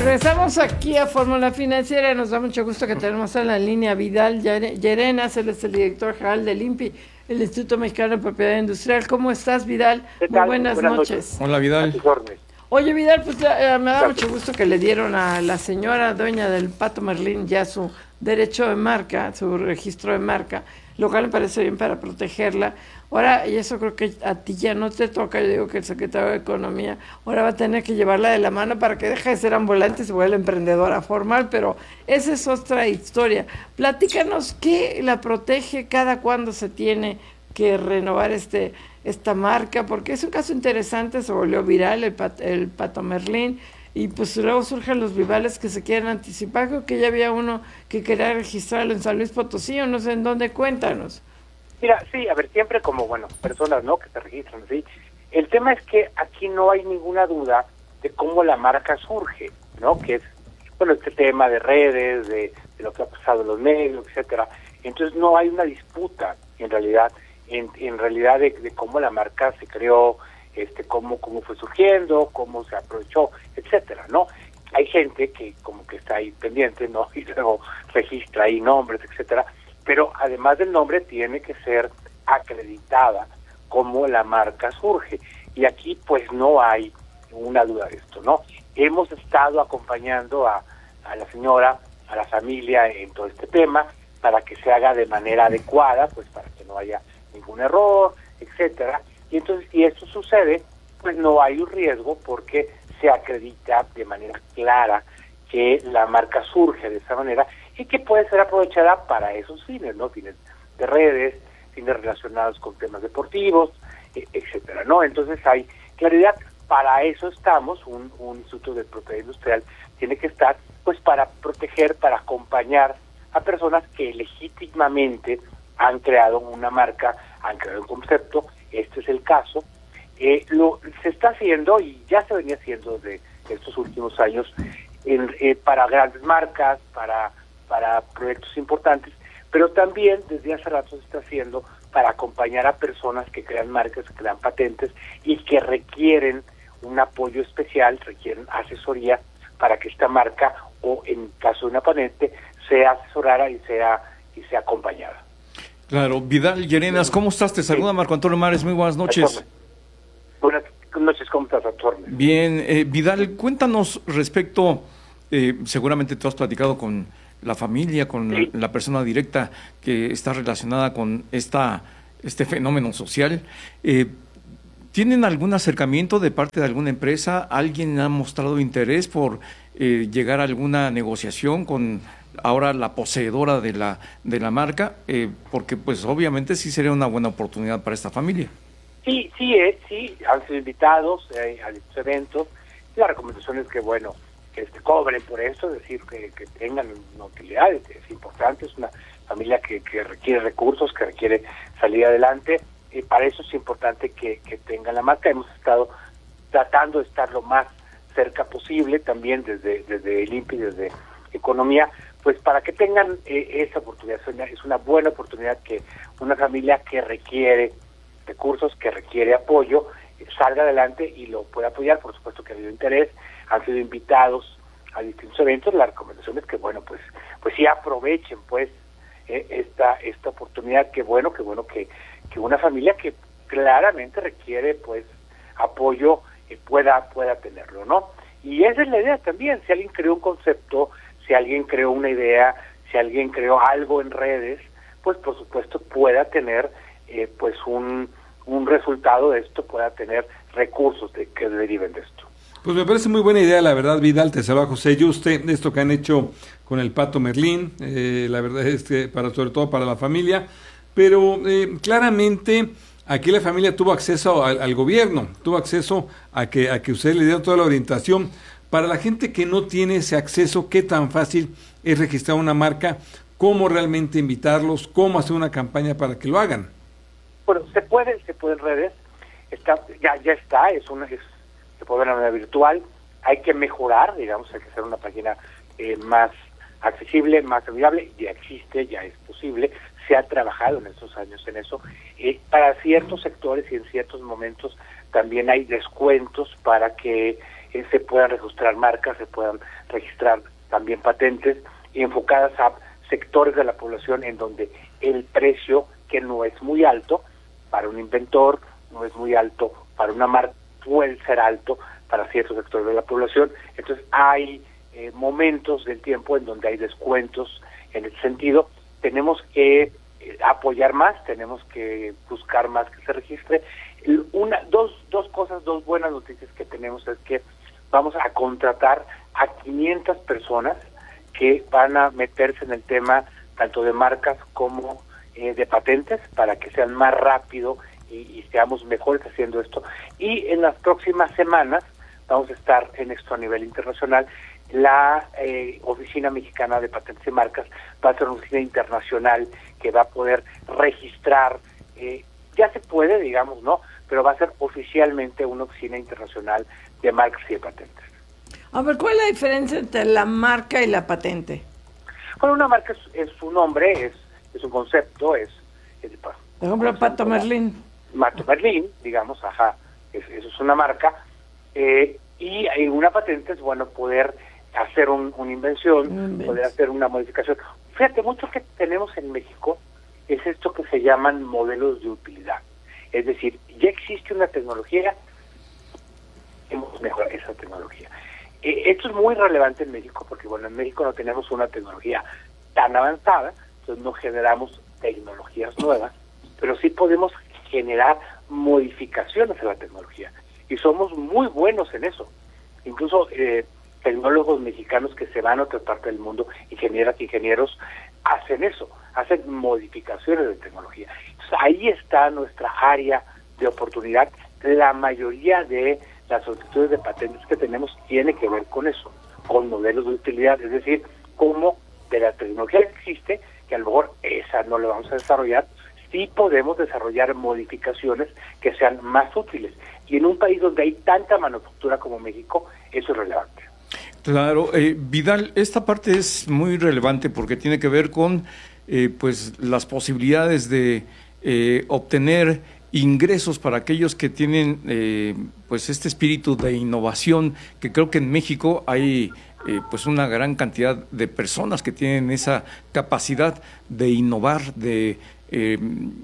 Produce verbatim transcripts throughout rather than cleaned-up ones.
Regresamos aquí a Fórmula Financiera. Nos da mucho gusto que tenemos en la línea Vidal Llerenas. Él es el director general del I N P I, el Instituto Mexicano de Propiedad Industrial. ¿Cómo estás, Vidal? ¿Qué Muy tal? buenas, buenas noches. noches. Hola, Vidal. Oye, Vidal, pues eh, me da mucho gusto que le dieron a la señora dueña del Pato Merlín ya su derecho de marca, su registro de marca, lo cual me parece bien para protegerla. Ahora, y eso creo que a ti ya no te toca, yo digo que el secretario de Economía ahora va a tener que llevarla de la mano para que deje de ser ambulante y se vuelva emprendedora formal, pero esa es otra historia. Platícanos qué la protege, cada cuándo se tiene que renovar este esta marca, porque es un caso interesante, se volvió viral el, pat, el Pato Merlín, y pues luego surgen los rivales que se quieren anticipar. Creo que ya había uno que quería registrarlo en San Luis Potosí, o no sé en dónde. Cuéntanos. Mira, sí, a ver, siempre como, bueno, personas, ¿no?, que se registran, ¿sí? El tema es que aquí no hay ninguna duda de cómo la marca surge, ¿no?, que es, bueno, este tema de redes, de, de lo que ha pasado en los medios, etcétera. Entonces no hay una disputa, en realidad, en, en realidad de, de cómo la marca se creó, este, cómo, cómo fue surgiendo, cómo se aprovechó, etcétera, ¿no? Hay gente que como que está ahí pendiente, ¿no?, y luego registra ahí nombres, etcétera, pero además del nombre tiene que ser acreditada cómo la marca surge, y aquí pues no hay una duda de esto, ¿no? Hemos estado acompañando a, a la señora, a la familia en todo este tema, para que se haga de manera adecuada, pues para que no haya ningún error, etcétera, y entonces si esto sucede, pues no hay un riesgo porque se acredita de manera clara que la marca surge de esa manera y que puede ser aprovechada para esos fines, ¿no? Fines de redes, fines relacionados con temas deportivos, etcétera, ¿no? Entonces hay claridad. Para eso estamos, un, un Instituto de Propiedad Industrial tiene que estar, pues, para proteger, para acompañar a personas que legítimamente han creado una marca, han creado un concepto. Este es el caso. Eh, lo se está haciendo, y ya se venía haciendo desde estos últimos años, en, eh, para grandes marcas, para para proyectos importantes, pero también desde hace rato se está haciendo para acompañar a personas que crean marcas, que crean patentes y que requieren un apoyo especial, requieren asesoría para que esta marca, o en caso de una patente, sea asesorada y sea y sea acompañada. Claro. Vidal Llerenas, ¿cómo estás? Te saluda sí. Marco Antonio Mares, muy buenas noches. Buenas noches, ¿cómo estás, Arturo? Bien, eh, Vidal, cuéntanos respecto, eh, seguramente tú has platicado con la familia, con sí. la, la persona directa que está relacionada con esta este fenómeno social. Eh, ¿Tienen algún acercamiento de parte de alguna empresa? ¿Alguien ha mostrado interés por eh, llegar a alguna negociación con ahora la poseedora de la de la marca? Eh, porque pues obviamente sí sería una buena oportunidad para esta familia. Sí, sí, eh, sí, han sido invitados eh, a estos eventos. La recomendación es que, bueno, que se cobren por eso, es decir, que, que tengan una utilidad, es, es importante, es una familia que, que requiere recursos, que requiere salir adelante, y para eso es importante que, que tengan la marca. Hemos estado tratando de estar lo más cerca posible, también desde, desde el I N P I, desde Economía, pues para que tengan eh, esa oportunidad. Es una buena oportunidad que una familia que requiere recursos, que requiere apoyo, salga adelante y lo pueda apoyar. Por supuesto que ha habido interés, han sido invitados a distintos eventos. La recomendación es que, bueno, pues pues sí aprovechen pues eh, esta esta oportunidad. Qué bueno, qué bueno que, que una familia que claramente requiere pues apoyo eh, pueda pueda tenerlo, ¿no? Y esa es la idea también. Si alguien creó un concepto, si alguien creó una idea, si alguien creó algo en redes, pues por supuesto pueda tener eh, pues un un resultado de esto, pueda tener recursos de, que deriven de esto. Pues me parece muy buena idea, la verdad, Vidal. Te saluda José Yuste, esto que han hecho con el Pato Merlín, eh, la verdad es que para sobre todo para la familia, pero eh, claramente aquí la familia tuvo acceso al, al gobierno, tuvo acceso a que a que ustedes le dieron toda la orientación. Para la gente que no tiene ese acceso, ¿qué tan fácil es registrar una marca? ¿Cómo realmente invitarlos? ¿Cómo hacer una campaña para que lo hagan? Bueno, se puede, se puede en redes, está, ya ya está, es una es, se puede ver de manera virtual. Hay que mejorar, digamos, hay que hacer una página eh, más accesible, más amigable. Ya existe, ya es posible, se ha trabajado en estos años en eso. Eh, para ciertos sectores y en ciertos momentos también hay descuentos para que eh, se puedan registrar marcas, se puedan registrar también patentes enfocadas a sectores de la población en donde el precio, que no es muy alto para un inventor, no es muy alto para una marca, puede ser alto para ciertos sectores de la población. Entonces hay eh, momentos del tiempo en donde hay descuentos en ese sentido. Tenemos que eh, apoyar más, tenemos que buscar más que se registre. Una, dos, dos cosas, dos buenas noticias que tenemos es que vamos a contratar a quinientas personas que van a meterse en el tema tanto de marcas como eh, de patentes para que sean más rápido y, y seamos mejores haciendo esto. Y en las próximas semanas vamos a estar en esto a nivel internacional. La eh, Oficina Mexicana de Patentes y Marcas va a ser una oficina internacional que va a poder registrar, eh, ya se puede, digamos, ¿no? Pero va a ser oficialmente una oficina internacional de marcas y de patentes. A ver, ¿cuál es la diferencia entre la marca y la patente? Bueno, una marca es, es su nombre, es, es un concepto, es... es Por ejemplo, Pato Merlín. Pato Merlín, digamos, ajá, es, eso es una marca. Eh, y hay una patente es, bueno, poder hacer un, una invención, Invención. poder hacer una modificación. Fíjate, mucho que tenemos en México es esto que se llaman modelos de utilidad. Es decir, ya existe una tecnología, hemos mejorado esa tecnología. Eh, esto es muy relevante en México porque, bueno, en México no tenemos una tecnología tan avanzada, entonces no generamos tecnologías nuevas, pero sí podemos generar modificaciones a la tecnología. Y somos muy buenos en eso. Incluso eh, tecnólogos mexicanos que se van a otra parte del mundo, ingenieras y ingenieros, hacen eso, hacen modificaciones de tecnología. Entonces, ahí está nuestra área de oportunidad. La mayoría de las solicitudes de patentes que tenemos tiene que ver con eso, con modelos de utilidad, es decir, cómo de la tecnología que existe, que a lo mejor esa no la vamos a desarrollar, sí podemos desarrollar modificaciones que sean más útiles. Y en un país donde hay tanta manufactura como México, eso es relevante. Claro, eh, Vidal, esta parte es muy relevante porque tiene que ver con eh, pues las posibilidades de eh, obtener ingresos para aquellos que tienen eh, pues este espíritu de innovación, que creo que en México hay eh, pues una gran cantidad de personas que tienen esa capacidad de innovar, de eh,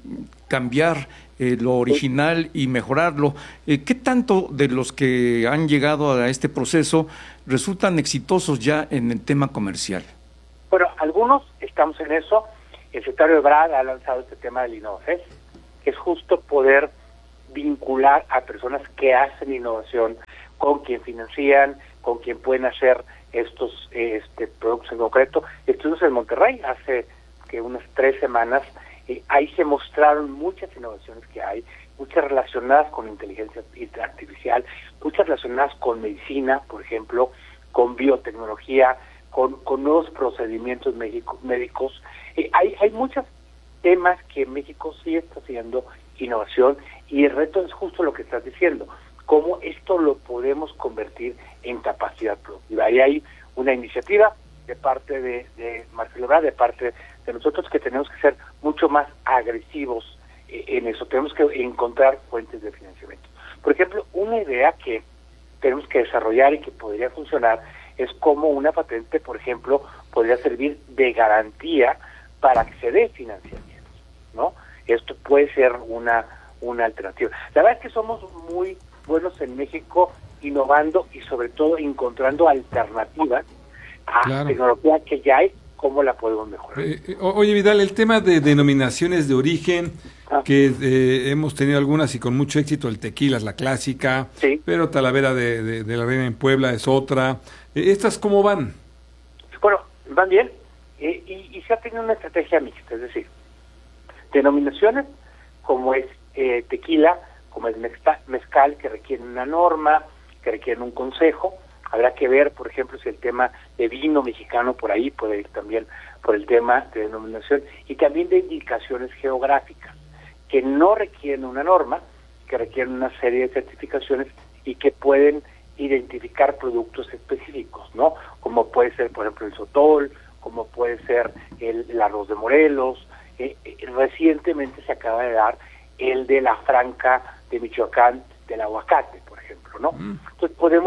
cambiar eh, lo original y mejorarlo. Eh, ¿Qué tanto de los que han llegado a este proceso resultan exitosos ya en el tema comercial? Bueno, algunos estamos en eso. El secretario Ebrard ha lanzado este tema del InnovaFest, que es justo poder vincular a personas que hacen innovación con quien financian, con quien pueden hacer estos eh, este productos en concreto. Estuvimos en Monterrey hace que unas tres semanas. Eh, ahí se mostraron muchas innovaciones que hay, muchas relacionadas con inteligencia artificial, muchas relacionadas con medicina, por ejemplo, con biotecnología, con, con nuevos procedimientos médico, médicos. Eh, hay, hay muchos temas que México sí está haciendo innovación y el reto es justo lo que estás diciendo, cómo esto lo podemos convertir en capacidad productiva. Y hay una iniciativa de parte de, de Marcelo Ebrard, de parte de nosotros, que tenemos que ser mucho más agresivos eh, en eso. Tenemos que encontrar fuentes de financiamiento. Por ejemplo, una idea que tenemos que desarrollar y que podría funcionar es cómo una patente, por ejemplo, podría servir de garantía para que se dé financiamiento, ¿no? Esto puede ser una, una alternativa. La verdad es que somos muy buenos en México innovando y sobre todo encontrando alternativas a claro. tecnología que ya hay, cómo la podemos mejorar. Eh, eh, oye, Vidal, el tema de denominaciones de origen, ah. que eh, hemos tenido algunas y con mucho éxito, el tequila es la clásica, sí. pero Talavera de, de, de la Reina en Puebla es otra. Eh, ¿Estas cómo van? Bueno, van bien eh, y, y se ha tenido una estrategia mixta, es decir, denominaciones como es eh, tequila, como es mezcal, mezcal, que requieren una norma, que requieren un consejo. Habrá que ver, por ejemplo, si el tema de vino mexicano por ahí puede ir también por el tema de denominación y también de indicaciones geográficas que no requieren una norma, que requieren una serie de certificaciones y que pueden identificar productos específicos, ¿no? Como puede ser, por ejemplo, el sotol, como puede ser el, el arroz de Morelos. Eh, eh, recientemente se acaba de dar el de la franca de Michoacán, del aguacate, por ejemplo, ¿no? Mm. Entonces podemos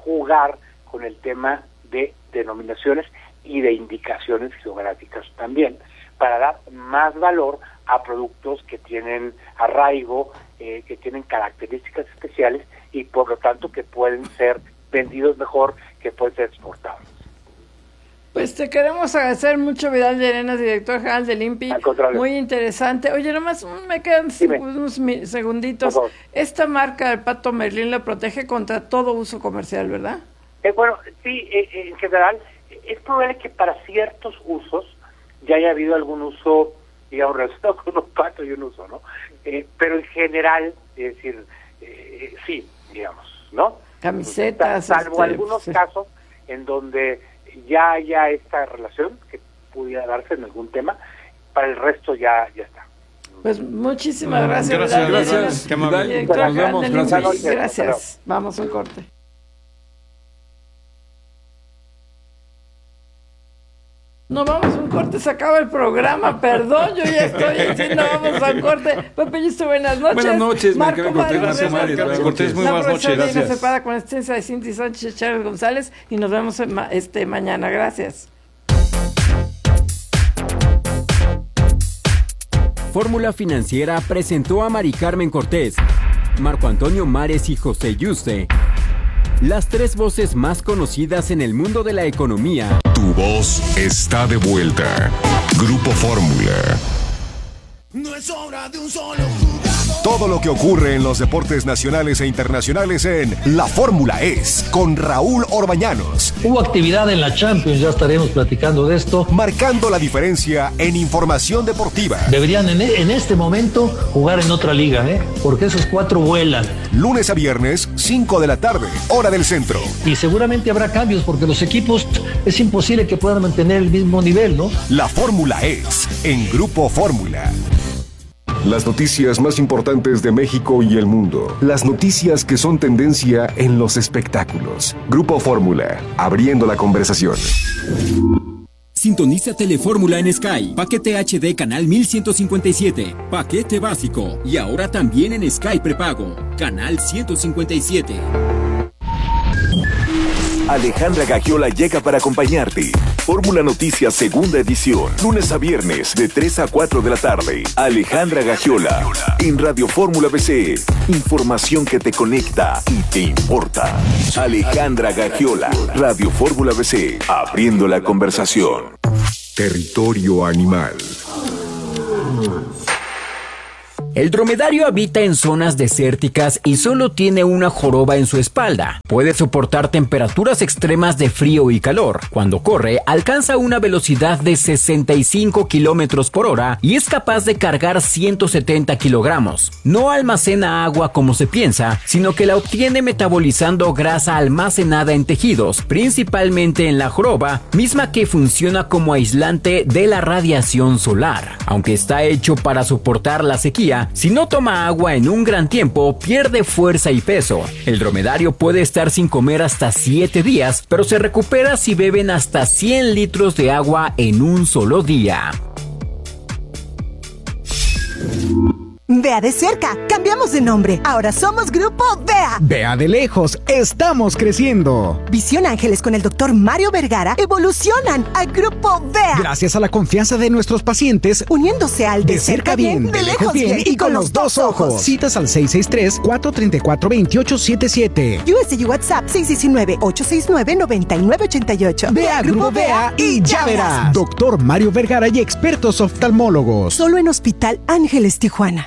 jugar con el tema de denominaciones y de indicaciones geográficas también, para dar más valor a productos que tienen arraigo, eh, que tienen características especiales y por lo tanto que pueden ser vendidos mejor, que pueden ser exportados. Pues te queremos agradecer mucho, Vidal Llerenas, director general del I N P I. Muy interesante. Oye, nomás me quedan cinco, unos segunditos. Esta marca del Pato Merlín la protege contra todo uso comercial, ¿verdad? Eh, bueno, sí, eh, en general, es probable que para ciertos usos ya haya habido algún uso, digamos, relacionado con un pato y un uso, ¿no? Eh, pero en general, es decir, eh, sí, digamos, ¿no? Camisetas. Salvo este, algunos sí. casos en donde ya haya esta relación que pudiera darse en algún tema, para el resto ya ya está. Pues muchísimas gracias. Gracias, Vidal gracias. Llerenas, Qué amable. director Nos general vemos, del I N P I. gracias. Gracias. Vamos a un corte. No, vamos a un corte, se acaba el programa, perdón, yo ya estoy diciendo, vamos a un corte. Pepe Yuste, buenas noches. Buenas noches, Marco Marco Cortés, Mario, gracias, buenas Mario, noches. Cortés, muy La buenas profesora noches, Dina gracias. Cepeda con asistencia de Cindy Sánchez, Chávez González, y nos vemos en ma- este mañana, gracias. Fórmula Financiera presentó a Mari Carmen Cortés, Marco Antonio Mares y José Yuste, las tres voces más conocidas en el mundo de la economía. Tu voz está de vuelta. Grupo Fórmula. No es obra de un solo jugador. Todo lo que ocurre en los deportes nacionales e internacionales en La Fórmula Es, con Raúl Orbañanos. Hubo actividad en la Champions, ya estaremos platicando de esto. Marcando la diferencia en información deportiva. Deberían en, en este momento jugar en otra liga, ¿eh? Porque esos cuatro vuelan. Lunes a viernes, cinco de la tarde, hora del centro. Y seguramente habrá cambios porque los equipos es imposible que puedan mantener el mismo nivel, ¿no? La Fórmula Es, en Grupo Fórmula. Las noticias más importantes de México y el mundo. Las noticias que son tendencia en los espectáculos. Grupo Fórmula, abriendo la conversación. Sintoniza Telefórmula en Sky. Paquete H D canal mil ciento cincuenta y siete. Paquete básico. Y ahora también en Sky prepago. Canal ciento cincuenta y siete. Alejandra Gagiola llega para acompañarte. Fórmula Noticias segunda edición. Lunes a viernes de tres a cuatro de la tarde. Alejandra Gagiola en Radio Fórmula B C. Información que te conecta y te importa. Alejandra Gagiola, Radio Fórmula B C. Abriendo la conversación. Territorio animal. El dromedario habita en zonas desérticas y solo tiene una joroba en su espalda. Puede soportar temperaturas extremas de frío y calor. Cuando corre, alcanza una velocidad de sesenta y cinco kilómetros por hora y es capaz de cargar ciento setenta kilogramos. No almacena agua como se piensa, sino que la obtiene metabolizando grasa almacenada en tejidos, principalmente en la joroba, misma que funciona como aislante de la radiación solar. Aunque está hecho para soportar la sequía, si no toma agua en un gran tiempo, pierde fuerza y peso. El dromedario puede estar sin comer hasta siete días, pero se recupera si beben hasta cien litros de agua en un solo día. Vea de cerca, cambiamos de nombre. Ahora somos Grupo Vea. Vea de lejos, estamos creciendo. Visión Ángeles con el doctor Mario Vergara evolucionan a Grupo Vea. Gracias a la confianza de nuestros pacientes, uniéndose al de, de cerca bien, bien, de lejos bien, bien y con los dos ojos. Citas al seis seis tres, cuatro tres cuatro, dos ocho siete siete. U S D WhatsApp seis uno nueve, ocho seis nueve, nueve nueve ocho ocho. Vea Grupo Vea y ya verás. Doctor Mario Vergara y expertos oftalmólogos. Solo en Hospital Ángeles Tijuana.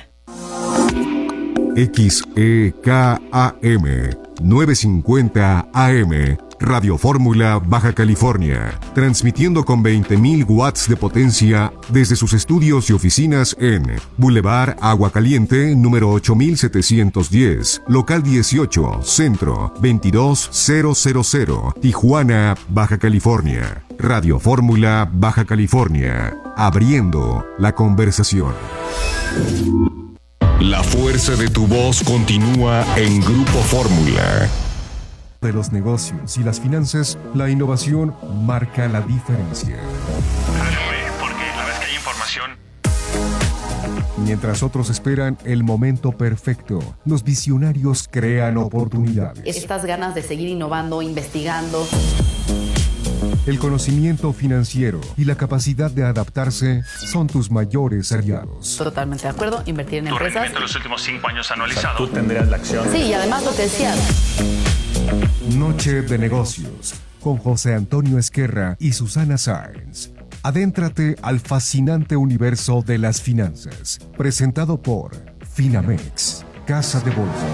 X E K A M novecientos cincuenta A M, Radio Fórmula Baja California, transmitiendo con veinte mil watts de potencia desde sus estudios y oficinas en Boulevard Agua Caliente, número ocho mil setecientos diez, local dieciocho, Centro, veintidós mil, Tijuana, Baja California. Radio Fórmula Baja California, abriendo la conversación. La fuerza de tu voz continúa en Grupo Fórmula. De los negocios y las finanzas, la innovación marca la diferencia. Porque la vez que hay información Mientras otros esperan el momento perfecto, los visionarios crean oportunidades. Estas ganas de seguir innovando, investigando. El conocimiento financiero y la capacidad de adaptarse son tus mayores aliados. Totalmente de acuerdo, invertir en tu empresas. rendimiento en los últimos cinco años anualizado. O sea, tú tendrías la acción. Sí, y además lo que decías. Noche de negocios, con José Antonio Esquerra y Susana Sáenz. Adéntrate al fascinante universo de las finanzas. Presentado por Finamex, Casa de Bolsa.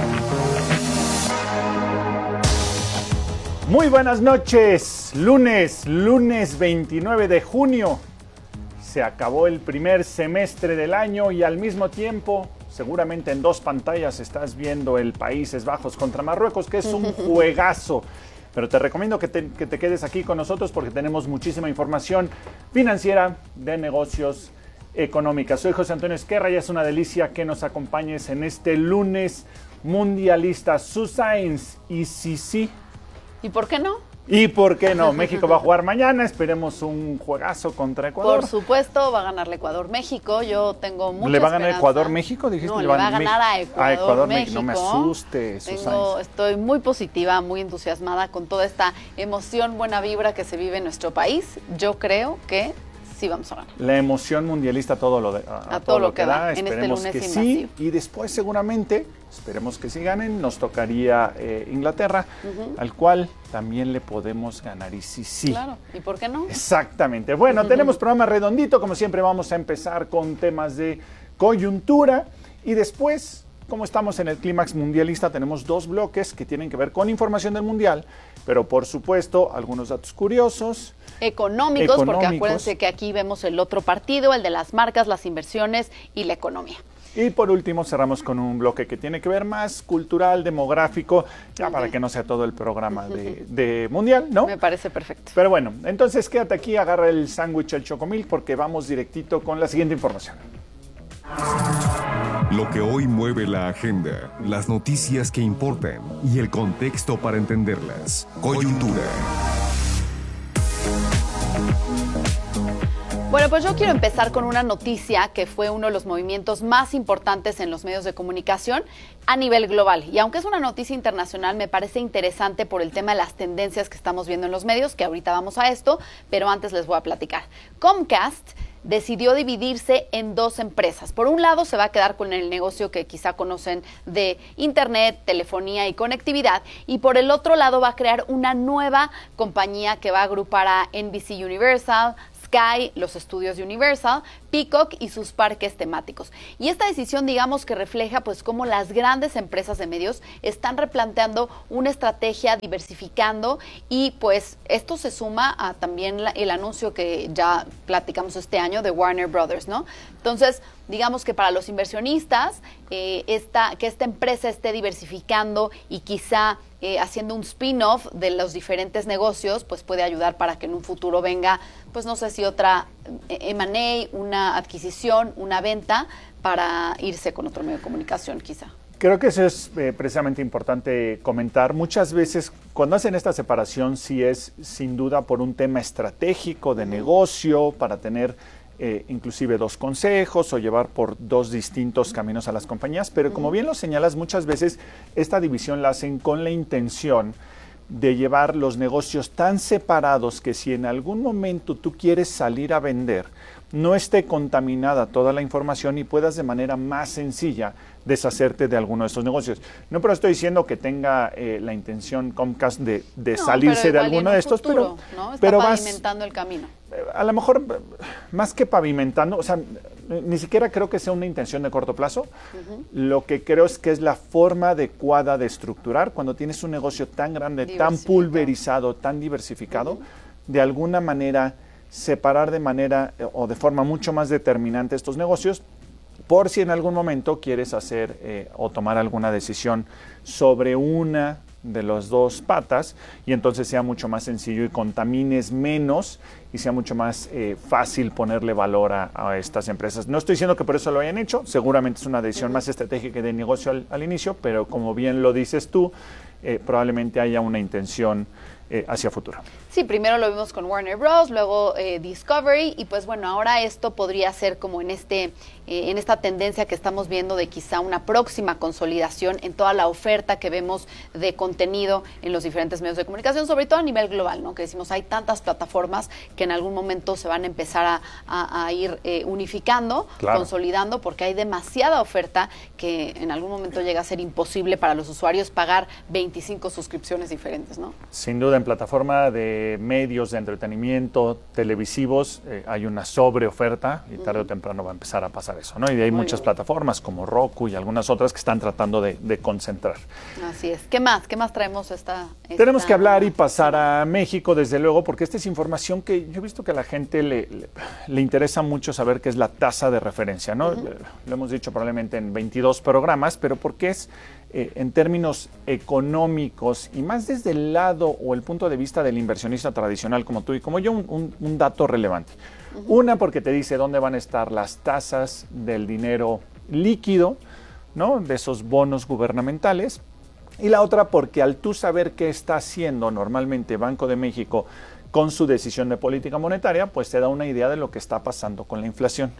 Muy buenas noches, lunes, lunes veintinueve de junio. Se acabó el primer semestre del año y al mismo tiempo, seguramente en dos pantallas estás viendo el Países Bajos contra Marruecos, que es un juegazo. Pero te recomiendo que te, que te quedes aquí con nosotros porque tenemos muchísima información financiera, de negocios, económica. Soy José Antonio Esquerra y es una delicia que nos acompañes en este lunes mundialista. Susana, y sí, sí. ¿Y por qué no? ¿Y por qué no? México va a jugar mañana, esperemos un juegazo contra Ecuador. Por supuesto, va a ganar el Ecuador-México, yo tengo mucha ¿Le va a ganar esperanza. Ecuador-México? Dijiste, No, le le va a ganar a Ecuador-México. A Ecuador-México, no me asustes, tengo, Estoy muy positiva, muy entusiasmada con toda esta emoción, buena vibra que se vive en nuestro país. Yo creo que sí vamos a ganar. La emoción mundialista todo lo de, a, a, a todo, todo lo que da, da. en Esperemos este lunes que invasivo. sí, y después seguramente, esperemos que sí ganen, nos tocaría eh, Inglaterra, uh-huh. al cual también le podemos ganar, y sí, sí. Claro, ¿y por qué no? Exactamente. Bueno, uh-huh. tenemos programa redondito, como siempre vamos a empezar con temas de coyuntura, y después, como estamos en el clímax mundialista, tenemos dos bloques que tienen que ver con información del mundial, pero por supuesto, algunos datos curiosos. Económicos, Económicos, porque acuérdense que aquí vemos el otro partido, el de las marcas, las inversiones y la economía. Y por último cerramos con un bloque que tiene que ver más cultural, demográfico, ya uh-huh. para que no sea todo el programa de, de mundial, ¿no? Me parece perfecto. Pero bueno, entonces quédate aquí, agarra el sándwich, el chocomil, porque vamos directito con la siguiente información. Lo que hoy mueve la agenda, las noticias que importan y el contexto para entenderlas. Coyuntura. Bueno, pues yo quiero empezar con una noticia que fue uno de los movimientos más importantes en los medios de comunicación a nivel global. Y aunque es una noticia internacional, me parece interesante por el tema de las tendencias que estamos viendo en los medios, que ahorita vamos a esto, pero antes les voy a platicar. Comcast decidió dividirse en dos empresas. Por un lado, se va a quedar con el negocio que quizá conocen de internet, telefonía y conectividad, y por el otro lado va a crear una nueva compañía que va a agrupar a N B C Universal, Sky, los estudios de Universal, Peacock y sus parques temáticos. Y esta decisión, digamos, que refleja pues cómo las grandes empresas de medios están replanteando una estrategia, diversificando, y pues esto se suma a también la, el anuncio que ya platicamos este año de Warner Brothers, ¿no? Entonces, digamos que para los inversionistas, eh, esta, que esta empresa esté diversificando y quizá eh, haciendo un spin-off de los diferentes negocios, pues puede ayudar para que en un futuro venga, pues no sé si otra eme and a, una adquisición, una venta, para irse con otro medio de comunicación quizá. Creo que eso es eh, precisamente importante comentar. Muchas veces cuando hacen esta separación sí es sin duda por un tema estratégico de negocio, para tener eh, inclusive dos consejos o llevar por dos distintos caminos a las compañías, pero como bien lo señalas, muchas veces esta división la hacen con la intención de llevar los negocios tan separados que si en algún momento tú quieres salir a vender, no esté contaminada toda la información y puedas de manera más sencilla deshacerte de alguno de estos negocios. No, pero estoy diciendo que tenga eh, la intención Comcast de, de no, salirse de alguno de estos, futuro, pero, ¿no? Está pero pavimentando vas, el camino. A lo mejor, más que pavimentando, o sea, ni siquiera creo que sea una intención de corto plazo. Uh-huh. Lo que creo es que es la forma adecuada de estructurar cuando tienes un negocio tan grande, tan pulverizado, tan diversificado, uh-huh. de alguna manera separar de manera o de forma mucho más determinante estos negocios, por si en algún momento quieres hacer eh, o tomar alguna decisión sobre una de las dos patas, y entonces sea mucho más sencillo y contamines menos y sea mucho más eh, fácil ponerle valor a, a estas empresas. No estoy diciendo que por eso lo hayan hecho, seguramente es una decisión más estratégica de negocio al, al inicio, pero como bien lo dices tú, eh, probablemente haya una intención eh, hacia futuro. Sí, primero lo vimos con Warner Bros., luego eh, Discovery, y pues bueno, ahora esto podría ser como en este eh, en esta tendencia que estamos viendo de quizá una próxima consolidación en toda la oferta que vemos de contenido en los diferentes medios de comunicación, sobre todo a nivel global, ¿no? Que decimos, hay tantas plataformas que en algún momento se van a empezar a, a, a ir eh, unificando, claro. consolidando, porque hay demasiada oferta que en algún momento llega a ser imposible para los usuarios pagar veinticinco suscripciones diferentes, ¿no? Sin duda, en plataforma de medios de entretenimiento televisivos eh, hay una sobreoferta y tarde uh-huh. o temprano va a empezar a pasar eso, ¿no? Y de ahí Muy muchas bien. plataformas como Roku y algunas otras que están tratando de, de concentrar. Así es. ¿Qué más? ¿Qué más traemos esta, esta... Tenemos que hablar y pasar a México, desde luego, porque esta es información que yo he visto que a la gente le, le, le interesa mucho saber qué es la tasa de referencia, ¿no? Uh-huh. Lo hemos dicho probablemente en veintidós programas, pero porque es eh, en términos económicos y más desde el lado o el punto de vista del inversionista tradicional como tú y como yo, un, un, un dato relevante. Uh-huh. Una, porque te dice dónde van a estar las tasas del dinero líquido, ¿no? De esos bonos gubernamentales. Y la otra, porque al tú saber qué está haciendo normalmente Banco de México con su decisión de política monetaria, pues te da una idea de lo que está pasando con la inflación.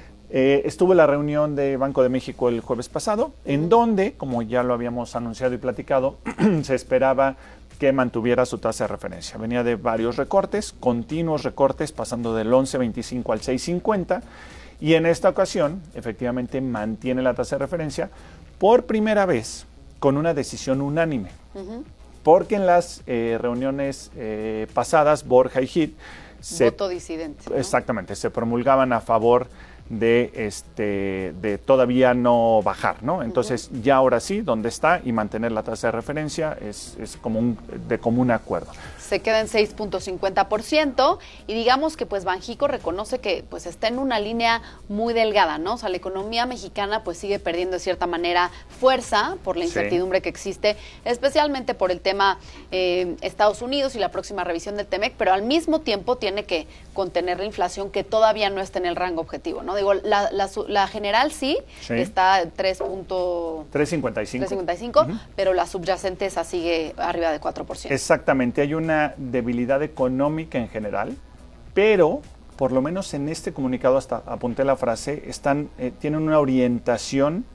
Eh, estuvo la reunión de Banco de México el jueves pasado, en donde, como ya lo habíamos anunciado y platicado, se esperaba que mantuviera su tasa de referencia. Venía de varios recortes, continuos recortes, pasando del once veinticinco al seis cincuenta, y en esta ocasión, efectivamente, mantiene la tasa de referencia por primera vez con una decisión unánime. Uh-huh. Porque en las eh, reuniones eh, pasadas, Borja y Hit... Voto disidente, ¿no? Exactamente, se promulgaban a favor de este de todavía no bajar, ¿no? Entonces, uh-huh. ya ahora sí, donde está y mantener la tasa de referencia es, es como un, de común acuerdo. Se queda en seis punto cincuenta por ciento y digamos que pues Banjico reconoce que pues está en una línea muy delgada, ¿no? O sea, la economía mexicana pues sigue perdiendo de cierta manera fuerza por la incertidumbre sí. que existe, especialmente por el tema eh, Estados Unidos y la próxima revisión del Temec, pero al mismo tiempo tiene que contener la inflación que todavía no está en el rango objetivo, ¿no? Digo, la, la, la general sí, sí. está en tres cincuenta y cinco, uh-huh. pero la subyacente esa sigue arriba de cuatro por ciento. Exactamente, hay una debilidad económica en general, pero por lo menos en este comunicado, hasta apunté la frase, están, eh, tienen una orientación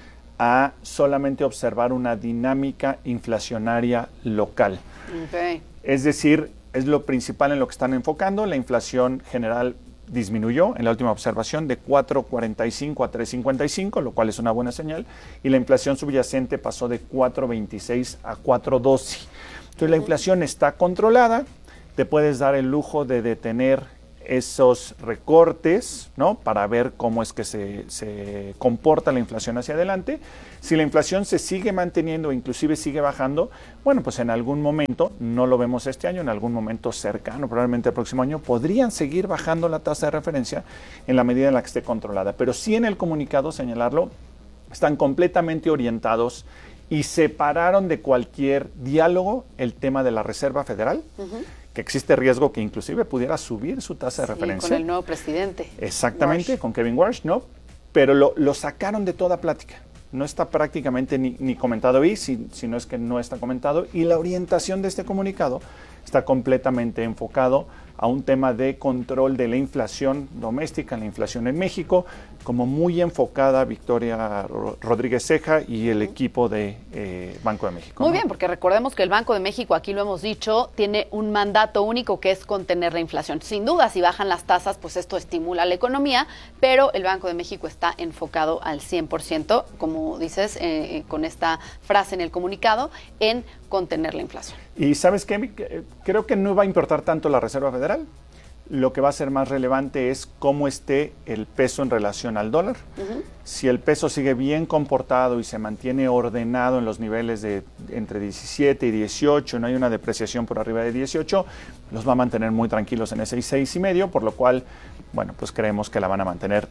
a solamente observar una dinámica inflacionaria local. Okay. Es decir, es lo principal en lo que están enfocando. La inflación general disminuyó en la última observación de cuatro cuarenta y cinco a tres cincuenta y cinco, lo cual es una buena señal, y la inflación subyacente pasó de cuatro veintiséis a cuatro doce. Entonces la inflación está controlada, te puedes dar el lujo de detener esos recortes, ¿no? Para ver cómo es que se, se comporta la inflación hacia adelante. Si la inflación se sigue manteniendo, inclusive sigue bajando, bueno, pues en algún momento, no lo vemos este año, en algún momento cercano, probablemente el próximo año, podrían seguir bajando la tasa de referencia en la medida en la que esté controlada. Pero sí en el comunicado, señalarlo, están completamente orientados y separaron de cualquier diálogo el tema de la Reserva Federal, uh-huh. que existe riesgo que inclusive pudiera subir su tasa de sí, referencia. Con el nuevo presidente. Exactamente, Walsh. Con Kevin Walsh, ¿no? Pero lo, lo sacaron de toda plática. No está prácticamente ni, ni comentado ahí, si, si no es que no está comentado. Y la orientación de este comunicado está completamente enfocado a un tema de control de la inflación doméstica, la inflación en México, como muy enfocada Victoria Rodríguez Ceja y el equipo de eh, Banco de México. Muy ¿no? bien, porque recordemos que el Banco de México, aquí lo hemos dicho, tiene un mandato único que es contener la inflación. Sin duda, si bajan las tasas, pues esto estimula la economía, pero el Banco de México está enfocado al cien por ciento, como dices, eh, con esta frase en el comunicado, en contener la inflación. Y ¿sabes qué? Creo que no va a importar tanto la Reserva Federal. Lo que va a ser más relevante es cómo esté el peso en relación al dólar. Uh-huh. Si el peso sigue bien comportado y se mantiene ordenado en los niveles de entre diecisiete y dieciocho, no hay una depreciación por arriba de dieciocho, los va a mantener muy tranquilos en ese seis y medio, por lo cual, bueno, pues creemos que la van a mantener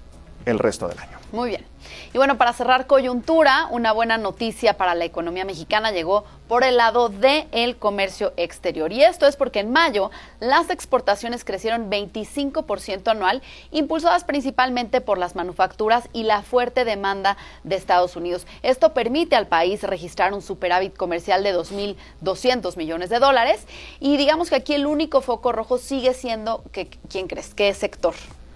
el resto del año. Muy bien. Y bueno, para cerrar coyuntura, una buena noticia para la economía mexicana llegó por el lado del comercio exterior. Y esto es porque en mayo las exportaciones crecieron veinticinco por ciento anual, impulsadas principalmente por las manufacturas y la fuerte demanda de Estados Unidos. Esto permite al país registrar un superávit comercial de dos mil doscientos millones de dólares. Y digamos que aquí el único foco rojo sigue siendo, que, ¿quién crees? ¿Qué sector?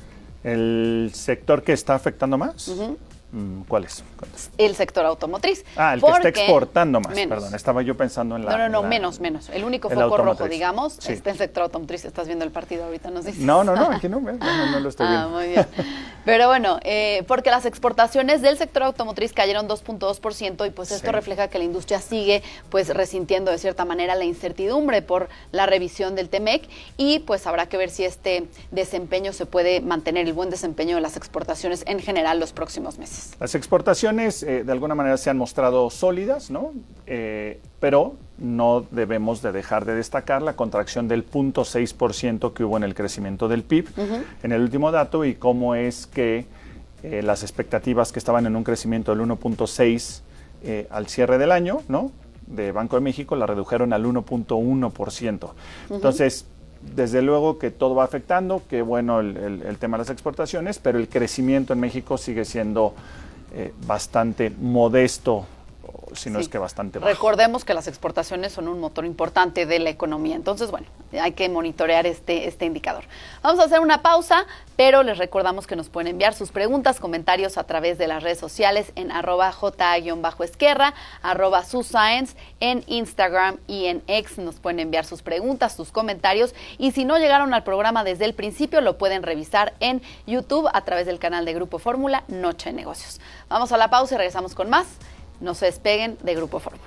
¿El sector que está afectando más? Uh-huh. ¿Cuál es? El sector automotriz. Ah, el que está exportando más, menos. Perdón, estaba yo pensando en la... No, no, no, la, menos, menos. El único el foco rojo, digamos, sí. Está el sector automotriz. Estás viendo el partido ahorita, nos dices. No, no, no, aquí no, no, no, no lo estoy viendo. Ah, muy bien. Pero bueno, eh, porque las exportaciones del sector automotriz cayeron dos punto dos por ciento y pues esto sí. refleja que la industria sigue pues resintiendo de cierta manera la incertidumbre por la revisión del T-M E C y pues habrá que ver si este desempeño se puede mantener, el buen desempeño de las exportaciones en general los próximos meses. Las exportaciones eh, de alguna manera se han mostrado sólidas, ¿no? Eh, pero no debemos de dejar de destacar la contracción del cero punto seis por ciento que hubo en el crecimiento del P I B uh-huh. en el último dato y cómo es que eh, las expectativas que estaban en un crecimiento del uno punto seis eh, al cierre del año, ¿no? de Banco de México la redujeron al uno punto uno por ciento. Uh-huh. Entonces, desde luego que todo va afectando, que bueno el, el, el tema de las exportaciones, pero el crecimiento en México sigue siendo eh, bastante modesto, si no sí. es que bastante bajo. Recordemos que las exportaciones son un motor importante de la economía, entonces bueno, hay que monitorear este, este indicador. Vamos a hacer una pausa, pero les recordamos que nos pueden enviar sus preguntas, comentarios a través de las redes sociales en arroba ja-esquerra, arroba suscience, en Instagram y en X nos pueden enviar sus preguntas, sus comentarios, y si no llegaron al programa desde el principio, lo pueden revisar en YouTube a través del canal de Grupo Fórmula, Noche de Negocios. Vamos a la pausa y regresamos con más. No se despeguen de Grupo Fórmula.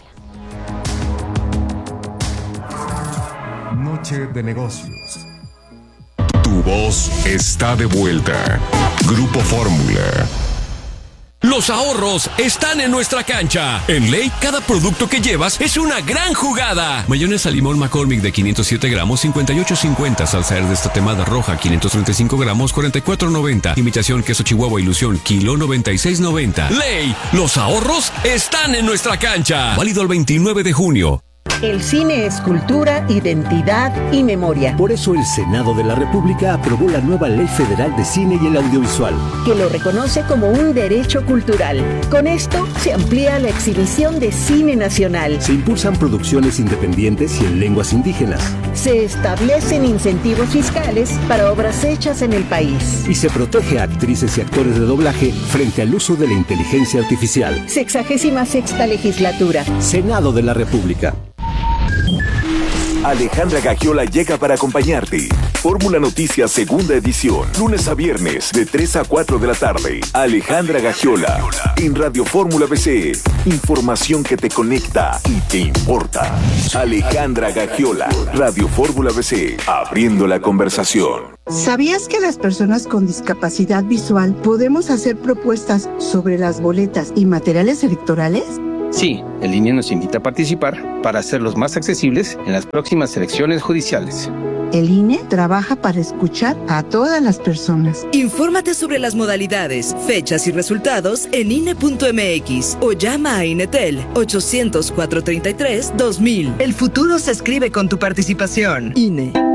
Noche de Negocios. Tu voz está de vuelta. Grupo Fórmula. Los ahorros están en nuestra cancha. En Ley, cada producto que llevas es una gran jugada. Mayonesa limón McCormick de quinientos siete gramos, cincuenta y ocho cincuenta. Salsa Herdes tatemada roja, quinientos treinta y cinco gramos, cuarenta y cuatro noventa. Imitación queso Chihuahua Ilusión, kilo, noventa y seis noventa. Ley, los ahorros están en nuestra cancha. Válido el veintinueve de junio. El cine es cultura, identidad y memoria. Por eso el Senado de la República aprobó la nueva Ley Federal de Cine y el Audiovisual, que lo reconoce como un derecho cultural. Con esto se amplía la exhibición de cine nacional. Se impulsan producciones independientes y en lenguas indígenas. Se establecen incentivos fiscales para obras hechas en el país. Y se protege a actrices y actores de doblaje frente al uso de la inteligencia artificial. Sexagésima sexta legislatura. Senado de la República. Alejandra Gagiola llega para acompañarte. Fórmula Noticias Segunda Edición. Lunes a viernes de tres a cuatro de la tarde. Alejandra Gagiola en Radio Fórmula B C. Información que te conecta y te importa. Alejandra Gagiola, Radio Fórmula B C. Abriendo la conversación. ¿Sabías que las personas con discapacidad visual podemos hacer propuestas sobre las boletas y materiales electorales? Sí, el I N E nos invita a participar para hacerlos más accesibles en las próximas elecciones judiciales. El I N E trabaja para escuchar a todas las personas. Infórmate sobre las modalidades, fechas y resultados en I N E punto M X o llama a Inetel ochocientos, cuatrocientos treinta y tres, dos mil. El futuro se escribe con tu participación. I N E.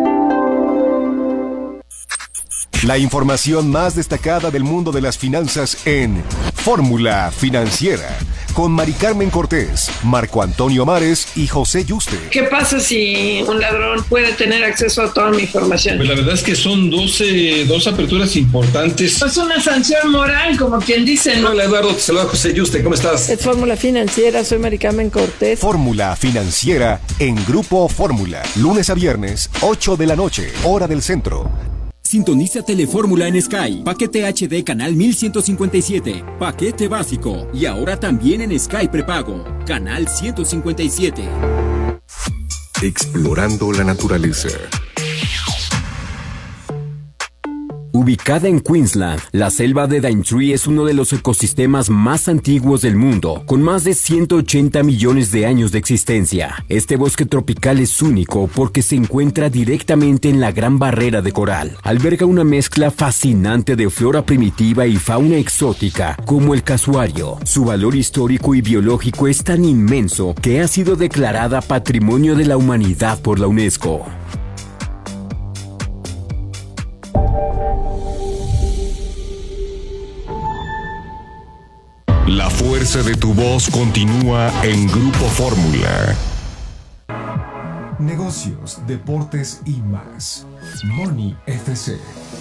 La información más destacada del mundo de las finanzas en Fórmula Financiera, con Mari Carmen Cortés, Marco Antonio Mares y José Yuste. ¿Qué pasa si un ladrón puede tener acceso a toda mi información? Pues la verdad es que son doce, dos aperturas importantes. Es una sanción moral, como quien dice, ¿no? Hola Eduardo, te saluda José Yuste, ¿cómo estás? Es Fórmula Financiera, soy Mari Carmen Cortés. Fórmula Financiera en Grupo Fórmula, lunes a viernes, ocho de la noche, hora del centro. Sintoniza Telefórmula en Sky. Paquete H D canal mil ciento cincuenta y siete. Paquete básico. Y ahora también en Sky prepago. Canal ciento cincuenta y siete. Explorando la naturaleza. Ubicada en Queensland, la selva de Daintree es uno de los ecosistemas más antiguos del mundo, con más de ciento ochenta millones de años de existencia. Este bosque tropical es único porque se encuentra directamente en la Gran Barrera de Coral. Alberga una mezcla fascinante de flora primitiva y fauna exótica, como el casuario. Su valor histórico y biológico es tan inmenso que ha sido declarada Patrimonio de la Humanidad por la UNESCO. La fuerza de tu voz continúa en Grupo Fórmula. Negocios, deportes y más. Money F C.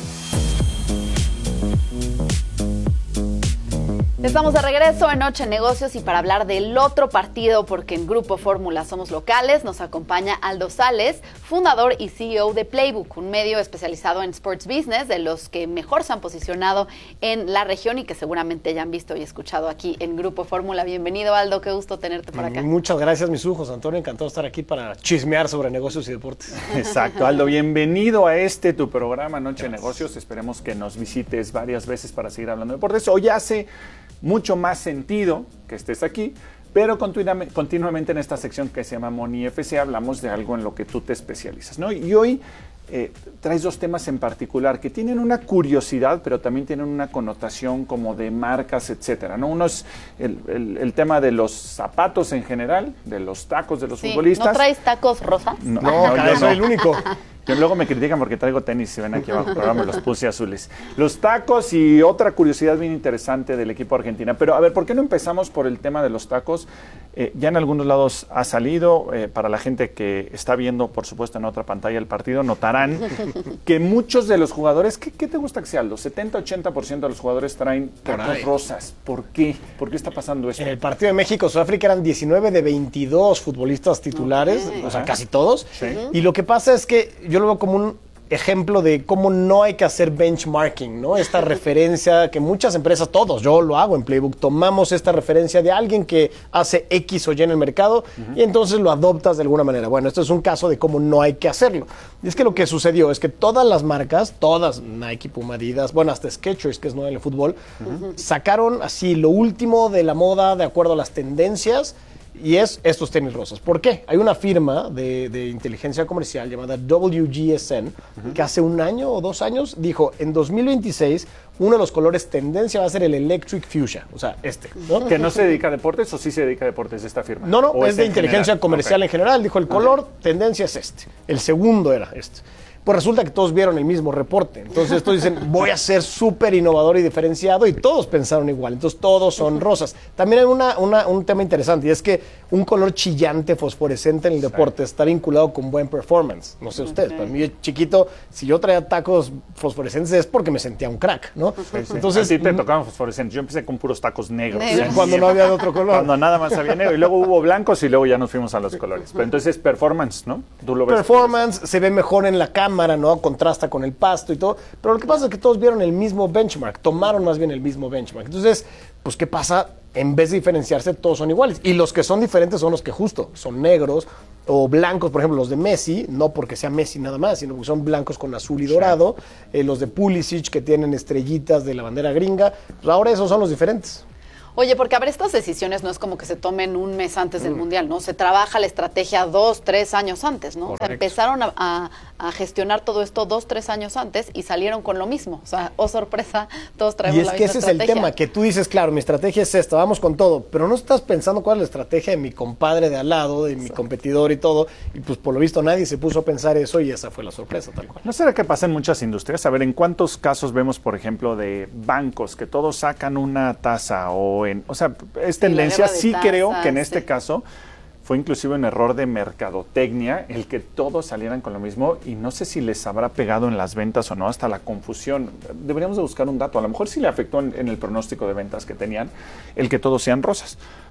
Estamos de regreso en Noche Negocios y para hablar del otro partido, porque en Grupo Fórmula somos locales, nos acompaña Aldo Sales, fundador y C E O de Playbook, un medio especializado en sports business, de los que mejor se han posicionado en la región y que seguramente ya han visto y escuchado aquí en Grupo Fórmula. Bienvenido, Aldo, qué gusto tenerte por acá. Muchas gracias, mis ojos, Antonio, encantado de estar aquí para chismear sobre negocios y deportes. Exacto, Aldo, bienvenido a este tu programa Noche de Negocios. Esperemos que nos visites varias veces para seguir hablando de deportes. Hoy hace mucho más sentido que estés aquí, pero continuamente, continuamente en esta sección que se llama Money F C hablamos de algo en lo que tú te especializas, ¿no? Y hoy eh, traes dos temas en particular que tienen una curiosidad, pero también tienen una connotación como de marcas, etcétera, ¿no? Uno es el, el, el tema de los zapatos en general, de los tacos de los sí, futbolistas. ¿No traes tacos rosas? No, no, no yo soy el único. Que luego me critican porque traigo tenis, si ven aquí abajo, pero ahora me los puse azules. Los tacos y otra curiosidad bien interesante del equipo argentino. Pero a ver, ¿por qué no empezamos por el tema de los tacos? Eh, ya en algunos lados ha salido, eh, para la gente que está viendo, por supuesto, en otra pantalla el partido, notarán que muchos de los jugadores, ¿qué, qué te gusta que sea, Aldo? setenta a ochenta por ciento de los jugadores traen tacos rosas. ¿Por qué? ¿Por qué está pasando esto? En el partido de México-Sudáfrica eran diecinueve de veintidós futbolistas titulares, okay. o sea, casi todos. Sí. Y lo que pasa es que yo lo veo como un ejemplo de cómo no hay que hacer benchmarking, ¿no? Esta referencia que muchas empresas, todos, yo lo hago en Playbook, tomamos esta referencia de alguien que hace X o Y en el mercado uh-huh. y entonces lo adoptas de alguna manera. Bueno, esto es un caso de cómo no hay que hacerlo. Y es que lo que sucedió es que todas las marcas, todas, Nike, Puma, Adidas, bueno, hasta Skechers, que es nuevo en el fútbol, uh-huh. sacaron así lo último de la moda de acuerdo a las tendencias. Y es estos tenis rosas. ¿Por qué? Hay una firma de, de inteligencia comercial llamada W G S N uh-huh. que hace un año o dos años dijo, en dos mil veintiséis uno de los colores tendencia va a ser el Electric Fuchsia, o sea, este, ¿no? ¿Que no se dedica a deportes o sí se dedica a deportes esta firma? No, no, es, es de inteligencia general? comercial okay. en general. Dijo, el color okay. tendencia es este. El segundo era este. Pues resulta que todos vieron el mismo reporte. Entonces todos dicen, voy a ser súper innovador y diferenciado, y todos pensaron igual. Entonces todos son rosas. También hay una, una, un tema interesante, y es que un color chillante, fosforescente en el deporte está vinculado con buen performance. No sé ustedes, para mí chiquito, si yo traía tacos fosforescentes es porque me sentía un crack, ¿no? Sí, sí. Entonces, a ti te tocaban fosforescentes. Yo empecé con puros tacos negros. negros. Sí, cuando no había de otro color. Cuando nada más había negro. Y luego hubo blancos y luego ya nos fuimos a los colores. Pero entonces performance, ¿no? Tú lo ves. Performance, se ve mejor en la cámara, ¿no? Contrasta con el pasto y todo. Pero lo que pasa es que todos vieron el mismo benchmark. Tomaron más bien el mismo benchmark. Entonces, pues, ¿qué pasa? En vez de diferenciarse, todos son iguales. Y los que son diferentes son los que justo son negros o blancos. Por ejemplo, los de Messi, no porque sea Messi nada más, sino porque son blancos con azul y dorado. Eh, los de Pulisic, que tienen estrellitas de la bandera gringa. Pues ahora esos son los diferentes. Oye, porque a ver, estas decisiones no es como que se tomen un mes antes del mm. Mundial, ¿no? Se trabaja la estrategia dos, tres años antes, ¿no? Correcto. O sea, empezaron a, a, a gestionar todo esto dos, tres años antes y salieron con lo mismo. O sea, oh sorpresa, todos traemos la misma estrategia. Y es que ese es el tema, que tú dices, claro, mi estrategia es esta, vamos con todo, pero no estás pensando cuál es la estrategia de mi compadre de al lado, de mi sí. competidor y todo, y pues por lo visto nadie se puso a pensar eso y esa fue la sorpresa, tal cual. ¿No será que pasa en muchas industrias? A ver, ¿en cuántos casos vemos, por ejemplo, de bancos que todos sacan una tasa o en... O sea, es tendencia, sí, sí tasas, creo que en este sí. caso fue inclusive un error de mercadotecnia el que todos salieran con lo mismo y no sé si les habrá pegado en las ventas o no, hasta la confusión. Deberíamos de buscar un dato, a lo mejor sí le afectó en, en el pronóstico de ventas que tenían el que todos sean rosas.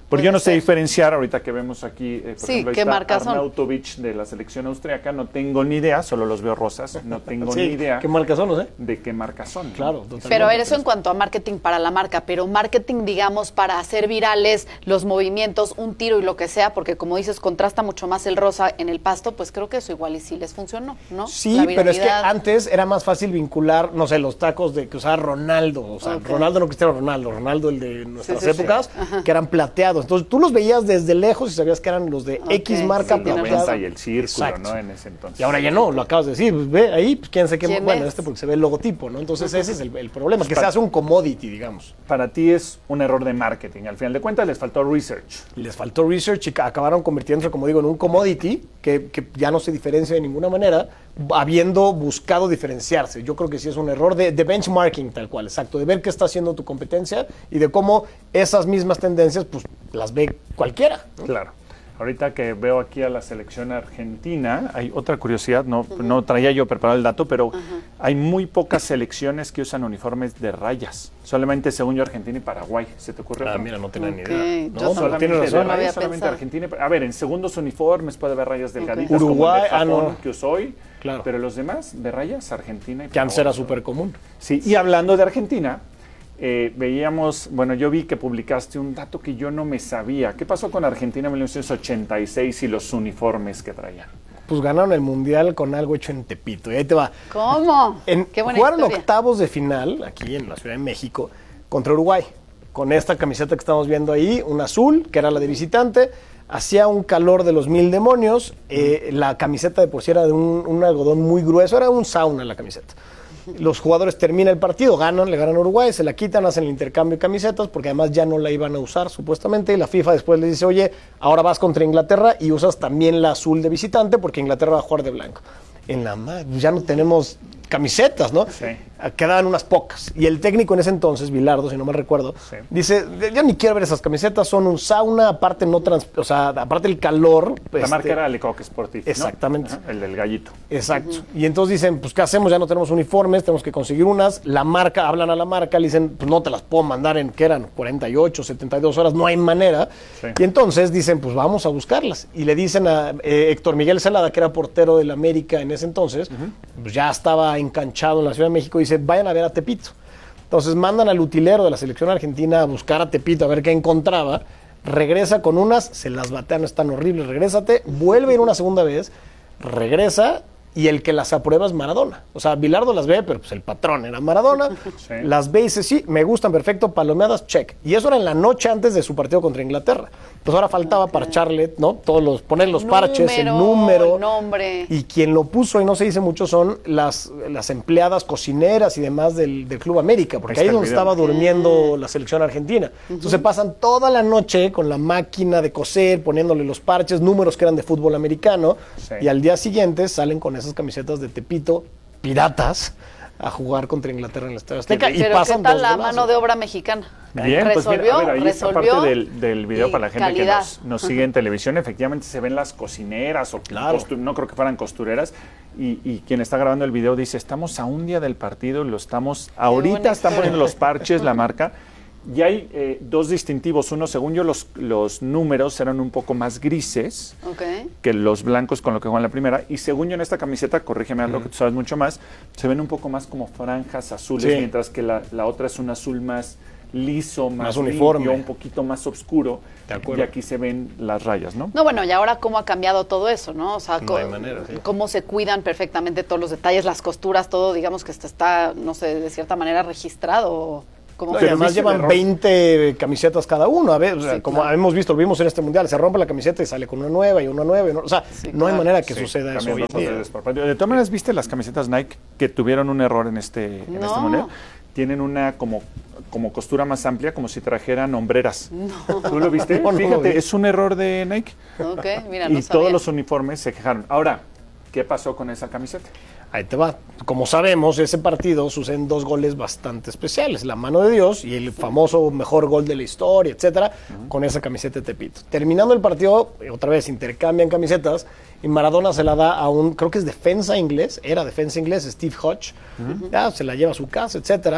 Porque yo no sé diferenciar, ahorita que vemos aquí, eh, por sí, ejemplo, ahí ¿qué está marcas son? Arnautovic de la selección austriaca, no tengo ni idea, solo los veo rosas, no tengo sí, ni idea. ¿Qué marcas son, no sé? De qué marcas son. Claro, ¿no? Pero a ver, eso en cuanto a marketing para la marca, pero marketing, digamos, para hacer virales los movimientos, un tiro y lo que sea, porque como dices, contrasta mucho más el rosa en el pasto, pues creo que eso igual y sí les funcionó, ¿no? Sí, pero es que antes era más fácil vincular, no sé, los tacos de que usaba Ronaldo, o sea, okay. Ronaldo no Cristiano Ronaldo, Ronaldo el de nuestras sí, sí, épocas, sí. que eran plateados. Entonces tú los veías desde lejos y sabías que eran los de okay. X marca sí, plateado. Y el círculo, exacto. ¿no? En ese entonces. Y ahora ya no, lo acabas de decir, pues ve ahí, pues quién sé qué, ¿Quién bueno, es? este porque se ve el logotipo, ¿no? Entonces ese es el, el problema, que para, se hace un commodity, digamos. Para ti es un error de marketing, al final de cuentas les faltó research. Les faltó research y acabaron convirtiéndose, como digo, en un commodity que, que ya no se diferencia de ninguna manera, habiendo buscado diferenciarse. Yo creo que sí es un error de, de benchmarking tal cual, exacto, de ver qué está haciendo tu competencia y de cómo esas mismas tendencias pues las ve cualquiera, ¿no? Claro. Ahorita que veo aquí a la selección argentina, hay otra curiosidad, no, uh-huh. no traía yo preparado el dato, pero uh-huh. hay muy pocas selecciones que usan uniformes de rayas. Solamente, según yo, Argentina y Paraguay. ¿Se te ocurre? Ah, mira, no tenía okay. ni idea. No, yo solamente no de rayas, solamente Argentina. A ver, en segundos uniformes puede haber rayas delgaditas, okay. Uruguay, como el de Japón, ah, no. que usó hoy. Claro. Pero los demás, de rayas, Argentina y Paraguay. Que antes era súper común. Sí, y hablando de Argentina, Eh, veíamos, bueno, yo vi que publicaste un dato que yo no me sabía. ¿Qué pasó con Argentina en mil novecientos ochenta y seis y los uniformes que traían? Pues ganaron el Mundial con algo hecho en Tepito. Y ahí te va. ¿Cómo? En, Qué buena jugaron historia. octavos de final, aquí en la Ciudad de México, contra Uruguay. Con esta camiseta que estamos viendo ahí, un azul, que era la de visitante. Hacía un calor de los mil demonios. Eh, la camiseta de por sí era de un, un algodón muy grueso. Era un sauna la camiseta. Los jugadores terminan el partido, ganan, le ganan a Uruguay, se la quitan, hacen el intercambio de camisetas porque además ya no la iban a usar supuestamente y la FIFA después les dice, oye, ahora vas contra Inglaterra y usas también la azul de visitante porque Inglaterra va a jugar de blanco. En la madre, ya no tenemos camisetas, ¿no? Sí. Quedaban unas pocas. Y el técnico en ese entonces, Bilardo, si no me recuerdo, sí. dice, yo ni quiero ver esas camisetas, son un sauna, aparte no trans, o sea, aparte el calor. La este, marca era Lecoq Sportif, ¿no? Exactamente. Ajá, el del gallito. Exacto. Uh-huh. Y entonces dicen, pues, ¿qué hacemos? Ya no tenemos uniformes, tenemos que conseguir unas. La marca, hablan a la marca, le dicen, pues no te las puedo mandar en, ¿qué eran? cuarenta y ocho, setenta y dos horas, no hay manera. Sí. Y entonces dicen, pues vamos a buscarlas. Y le dicen a eh, Héctor Miguel Celada, que era portero del América en ese entonces, uh-huh. pues ya estaba enganchado en la Ciudad de México, y dice, vayan a ver a Tepito. Entonces mandan al utilero de la selección argentina a buscar a Tepito, a ver qué encontraba. Regresa con unas, se las batean, están horribles, regrésate, vuelve a ir una segunda vez, regresa, y el que las aprueba es Maradona. O sea, Bilardo las ve, pero pues el patrón era Maradona. Sí. Las ve y dice, sí, me gustan, perfecto, palomeadas, check. Y eso era en la noche antes de su partido contra Inglaterra. Pues ahora faltaba okay. parcharle, ¿no? Todos los, poner los número, parches, el número. El nombre. Y quien lo puso, y no se dice mucho, son las, las empleadas cocineras y demás del, del Club América, porque ahí es donde estaba durmiendo la selección argentina. Uh-huh. Entonces pasan toda la noche con la máquina de coser, poniéndole los parches, números que eran de fútbol americano, sí. y al día siguiente salen con esas camisetas de Tepito, piratas, a jugar contra Inglaterra en el Estadio Azteca. Y pasan ¿qué tal la mano de obra mexicana? Bien, resolvió, pues mira, a ver, ahí resolvió esta parte del, del video para la gente calidad. que nos, nos sigue en televisión, efectivamente se ven las cocineras, o claro. costu- no creo que fueran costureras, y, y quien está grabando el video dice, estamos a un día del partido, lo estamos, ahorita están poniendo los parches, la marca, y hay eh, dos distintivos. Uno, según yo, los, los números eran un poco más grises okay. que los blancos con lo que juegan la primera. Y según yo, en esta camiseta, corrígeme algo uh-huh. que tú sabes mucho más, se ven un poco más como franjas azules, sí. mientras que la, la otra es un azul más liso, más, más uniforme, limpio, un poquito más oscuro. De acuerdo. Y aquí se ven las rayas, ¿no? No, bueno, y ahora cómo ha cambiado todo eso, ¿no? O sea, no co- hay manera, sí. cómo se cuidan perfectamente todos los detalles, las costuras, todo, digamos que está, está no sé, de cierta manera registrado. No, y además llevan veinte camisetas cada uno. A ver, o sea, sí, como claro. hemos visto, lo vimos en este mundial, se rompe la camiseta y sale con una nueva y una nueva. Y una, o sea, sí, no claro. hay manera que sí, suceda eso hoy en día. De todas maneras, ¿viste las camisetas Nike que tuvieron un error en este, en no. este mundial? Tienen una como, como costura más amplia, como si trajeran hombreras. No. ¿Tú lo viste? No, no, Fíjate, no. es un error de Nike. Ok, mira, y no todos sabía. los uniformes se quejaron. Ahora, ¿qué pasó con esa camiseta? Ahí te va. Como sabemos, ese partido suceden dos goles bastante especiales. La mano de Dios y el famoso mejor gol de la historia, etcétera, uh-huh. con esa camiseta de Tepito. Terminando el partido, otra vez intercambian camisetas y Maradona se la da a un, creo que es defensa inglés, era defensa inglés, Steve Hodge. Uh-huh. Ya se la lleva a su casa, etcétera.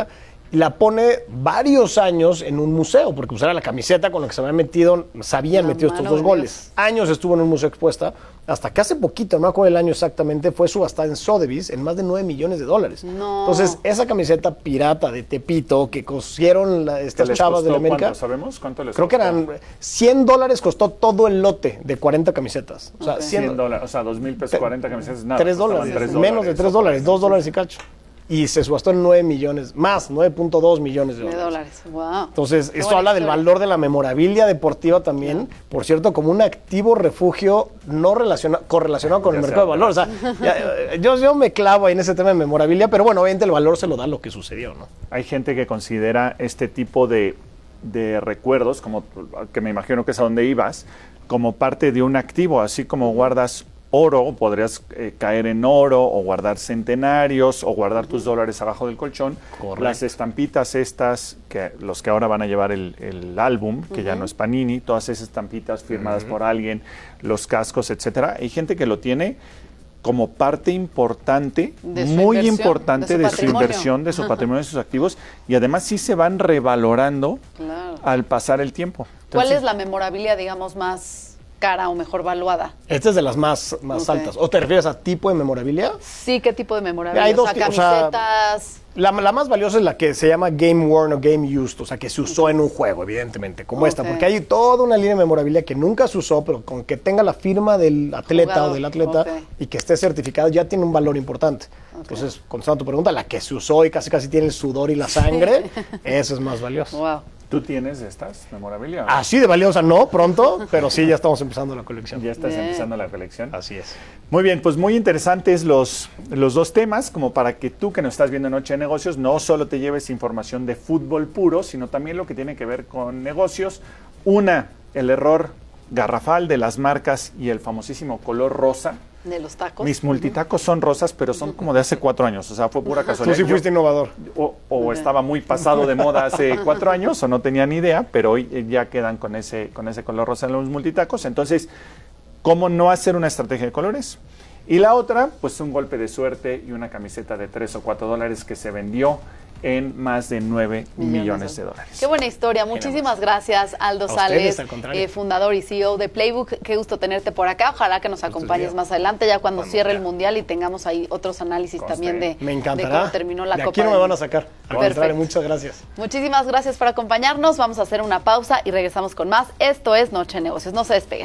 y la pone varios años en un museo, porque pues era la camiseta con la que se habían metido, se habían La metido estos mano dos de goles. Años estuvo en un museo expuesta, hasta que hace poquito, no me acuerdo el año exactamente, fue subastada en Sotheby's en más de nueve millones de dólares. No. Entonces, esa camiseta pirata de Tepito que cosieron la- estas les chavas de la costó? América, ¿Cuánto sabemos? ¿Cuánto les creo que costó? eran cien dólares costó todo el lote de cuarenta camisetas. O sea, Ok. cien cien dólares, o sea, dos mil pesos, cuarenta camisetas, nada. tres costaban dólares, tres menos de tres dólares, dos dólares y cacho. Y se subastó en nueve millones, más, nueve punto dos millones de De dólares. dólares. Wow. Entonces, Qué esto buena habla del historia. valor de la memorabilia deportiva también, por cierto, como un activo refugio no relaciona- correlacionado con el Ya mercado de sea, valor. O sea, ya, eh, yo, yo me clavo ahí en ese tema de memorabilia, pero bueno, obviamente el valor se lo da lo que sucedió, ¿no? Hay gente que considera este tipo de, de recuerdos, como que me imagino que es a donde ibas, como parte de un activo, así como guardas oro, podrías eh, caer en oro o guardar centenarios o guardar tus dólares abajo del colchón. Correcto. Las estampitas estas, que los que ahora van a llevar el, el álbum, que ya no es Panini, todas esas estampitas firmadas por alguien, los cascos, etcétera. Hay gente que lo tiene como parte importante, De su muy inversión, importante de de su su, patrimonio. inversión, de su patrimonio, de sus activos, y además sí se van revalorando Claro. al pasar el tiempo. ¿Cuál Entonces, es la memorabilia, digamos, más cara o mejor valuada? Esta es de las más, más Ok. altas. ¿O te refieres a tipo de memorabilia? Sí, ¿qué tipo de memorabilia? Hay o dos sea, ti- o sea, camisetas. La, la más valiosa es la que se llama Game Worn o Game Used, o sea, que se usó en un juego, evidentemente, como esta, Ok. porque hay toda una línea de memorabilia que nunca se usó, pero con que tenga la firma del atleta Jugador, o del atleta ok. y que esté certificado ya tiene un valor importante. Entonces, contestando tu pregunta, la que se usó y casi casi tiene el sudor y la sangre, esa es más valiosa. Wow. ¿tú tienes estas memorabilia? Así de valiosa no, pronto, pero sí ya estamos empezando la colección. Ya estás Bien. empezando la colección. Así es. Muy bien, pues muy interesantes los, los dos temas, como para que tú que nos estás viendo en Noche de Negocios no solo te lleves información de fútbol puro, sino también lo que tiene que ver con negocios. Una, el error garrafal de las marcas y el famosísimo color rosa. De los tacos. Mis multitacos son rosas, pero son como de hace cuatro años, o sea, fue pura Tú casualidad. sí fuiste Yo- innovador. o, o estaba muy pasado de moda hace cuatro años o no tenía ni idea, pero hoy eh, ya quedan con ese, con ese color rosa en los multitacos. Entonces, ¿cómo no hacer una estrategia de colores? Y la otra, pues un golpe de suerte y una camiseta de tres o cuatro dólares que se vendió en más de nueve millones de dólares. Qué buena historia. Muchísimas gracias, Aldo A Sales, ustedes, al contrario. eh, fundador y C E O de Playbook. Qué gusto tenerte por acá. Ojalá que nos acompañes bien. más adelante, ya cuando cierre el Mundial y tengamos ahí otros análisis también de, Me de encantará. cómo terminó la de Copa aquí no me del van a Mundo. sacar. Al Perfecto. contrario, muchas gracias. Muchísimas gracias por acompañarnos. Vamos a hacer una pausa y regresamos con más. Esto es Noche de Negocios. No se despeguen.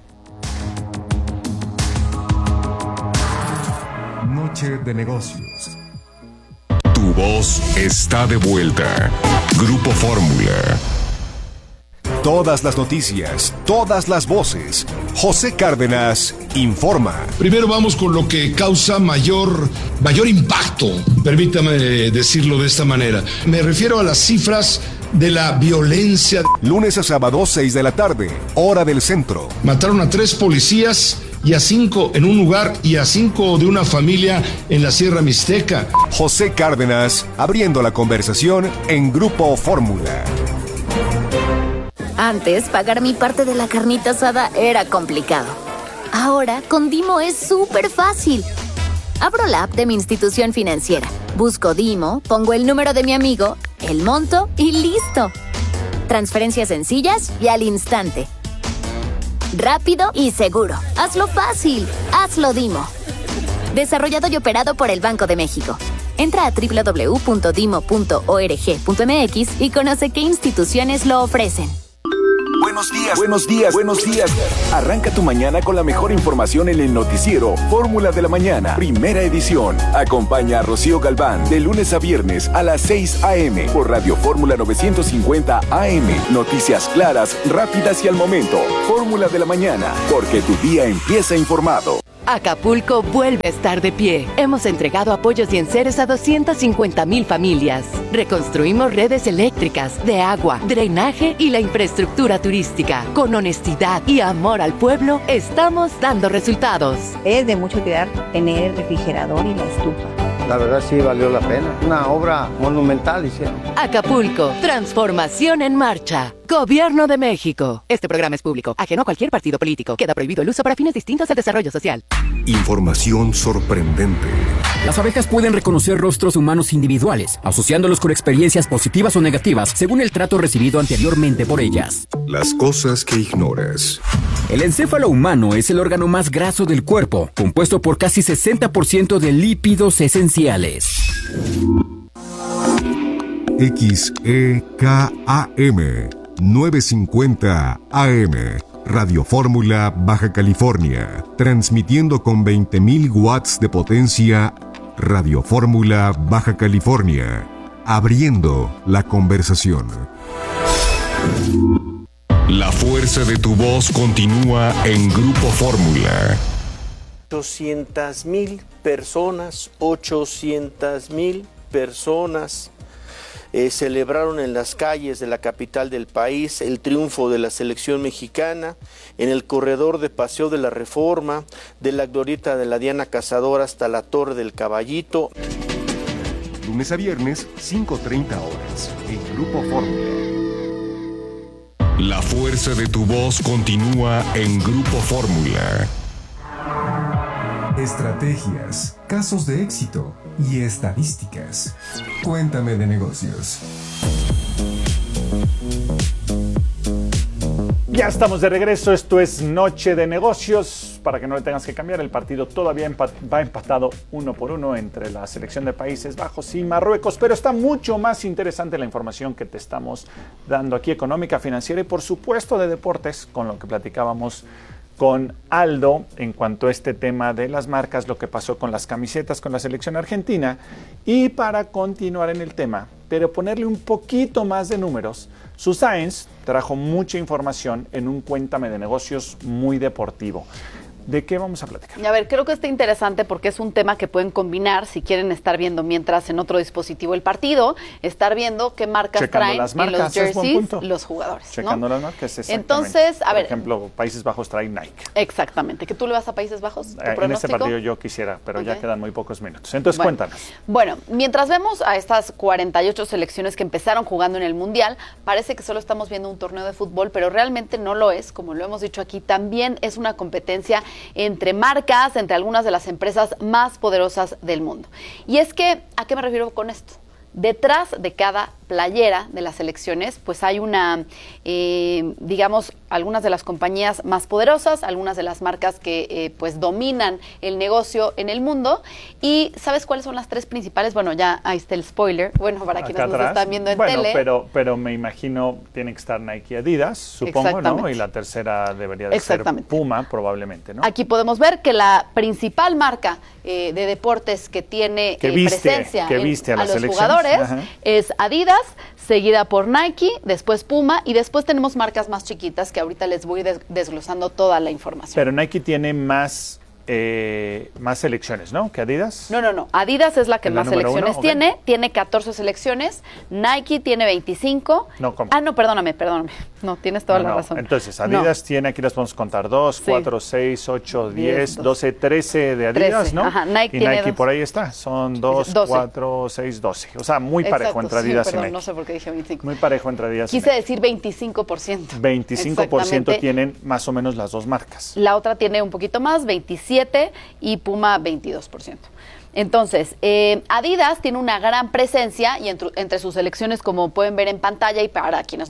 Noche de negocios. Tu voz está de vuelta. Grupo Fórmula. Todas las noticias, todas las voces. José Cárdenas informa. Primero vamos con lo que causa mayor, mayor impacto, permítame decirlo de esta manera. Me refiero a las cifras de la violencia. Lunes a sábado, seis de la tarde, hora del centro. Mataron a tres policías y a cinco en un lugar y a cinco de una familia en la Sierra Mixteca. José Cárdenas abriendo la conversación en Grupo Fórmula. Antes, pagar mi parte de la carnita asada era complicado. Ahora, con Dimo es súper fácil. Abro la app de mi institución financiera, busco Dimo, pongo el número de mi amigo, el monto y listo. Transferencias sencillas y al instante. Rápido y seguro. Hazlo fácil. Hazlo Dimo. Desarrollado y operado por el Banco de México. Entra a doble u doble u doble u punto dimo punto org punto m x y conoce qué instituciones lo ofrecen. Buenos días, buenos días, buenos días. Arranca tu mañana con la mejor información en el noticiero Fórmula de la Mañana, primera edición. Acompaña a Rocío Galván de lunes a viernes a las seis a eme por Radio Fórmula novecientos cincuenta A M. Noticias claras, rápidas y al momento. Fórmula de la Mañana, porque tu día empieza informado. Acapulco vuelve a estar de pie. Hemos entregado apoyos y enseres a doscientas cincuenta mil familias. Reconstruimos redes eléctricas, de agua, drenaje y la infraestructura turística. Con honestidad y amor al pueblo, estamos dando resultados. Es de mucho cuidar tener el refrigerador y la estufa. la verdad sí valió la pena. Una obra monumental hicieron. Acapulco, transformación en marcha. Gobierno de México. Este programa es público, ajeno a cualquier partido político. Queda prohibido el uso para fines distintos al desarrollo social. Información sorprendente. Las abejas pueden reconocer rostros humanos individuales, asociándolos con experiencias positivas o negativas, según el trato recibido anteriormente por ellas. Las cosas que ignoras. El encéfalo humano es el órgano más graso del cuerpo, compuesto por casi sesenta por ciento de lípidos esenciales. X E K A M novecientos cincuenta A M Radio Fórmula Baja California, transmitiendo con veinte mil watts de potencia. Radio Fórmula Baja California, abriendo la conversación. La fuerza de tu voz continúa en Grupo Fórmula. ochocientas mil personas, ochocientas mil personas eh, celebraron en las calles de la capital del país el triunfo de la selección mexicana en el corredor de Paseo de la Reforma, de la glorieta de la Diana Cazadora hasta la Torre del Caballito. Lunes a viernes, cinco treinta horas, en Grupo Fórmula. La fuerza de tu voz continúa en Grupo Fórmula. Estrategias, casos de éxito y estadísticas. Cuéntame de negocios. Ya estamos de regreso, esto es Noche de Negocios. Para que no le tengas que cambiar, el partido todavía empat- va empatado uno por uno entre la selección de Países Bajos y Marruecos, pero está mucho más interesante la información que te estamos dando aquí, económica, financiera y por supuesto de deportes, con lo que platicábamos con Aldo en cuanto a este tema de las marcas, lo que pasó con las camisetas con la selección argentina. Y para continuar en el tema, pero ponerle un poquito más de números, Su Sáenz trajo mucha información en un Cuéntame de Negocios muy deportivo. ¿De qué vamos a platicar? A ver, creo que está interesante porque es un tema que pueden combinar si quieren estar viendo mientras en otro dispositivo el partido, estar viendo qué marcas Checando traen las marcas, y los es buen jerseys punto. los jugadores. Checando ¿no? las marcas, exactamente. Entonces, a Por ver. ejemplo, Países Bajos trae Nike. Exactamente. ¿Que tú le vas a Países Bajos? ¿Tu Eh, en pronóstico? este partido yo quisiera, pero Ok. ya quedan muy pocos minutos. Entonces, Bueno. cuéntanos. Bueno, mientras vemos a estas cuarenta y ocho selecciones que empezaron jugando en el Mundial, parece que solo estamos viendo un torneo de fútbol, pero realmente no lo es, como lo hemos dicho aquí, también es una competencia entre marcas, entre algunas de las empresas más poderosas del mundo. Y es que, ¿a qué me refiero con esto? Detrás de cada playera de las selecciones, pues hay una, eh, digamos, algunas de las compañías más poderosas, algunas de las marcas que eh, pues dominan el negocio en el mundo. Y ¿sabes cuáles son las tres principales? Bueno, ya ahí está el spoiler, bueno, para quienes Acá nos atrás. están viendo en bueno, tele. pero, pero me imagino tiene que estar Nike y Adidas, supongo, ¿no? Exactamente. Y la tercera debería de ser Exactamente. Puma, probablemente, ¿no? Aquí podemos ver que la principal marca eh, de deportes que tiene Que eh, viste, presencia que en- viste a a las los selecciones. jugadores Ajá. es Adidas, seguida por Nike, después Puma y después tenemos marcas más chiquitas que ahorita les voy des- desglosando toda la información. Pero Nike tiene más, eh, más selecciones, ¿no? Que Adidas. No, no, no. Adidas es la que ¿Es la más número selecciones uno? Ok. tiene. Tiene catorce selecciones. Nike tiene veinticinco. No, ¿cómo? Ah, no, perdóname, perdóname. No, tienes toda No, la no. razón. Entonces, No. Adidas tiene, aquí las podemos contar, dos, Sí. cuatro, seis, ocho, Diez, diez, dos. doce, trece de Adidas, trece. ¿no? Ajá, Nike y tiene Nike dos. por ahí está, son dos, doce. cuatro, seis, doce. O sea, muy parejo Exacto, entre sí, Adidas perdón, y Nike. no sé por qué dije veinticinco. Muy parejo entre Adidas y Quise Nike. decir veinticinco por ciento. veinticinco por ciento Exactamente. tienen más o menos las dos marcas. La otra tiene un poquito más, veintisiete, y Puma veintidós por ciento. Entonces, eh, Adidas tiene una gran presencia y entre, entre sus selecciones, como pueden ver en pantalla y para quienes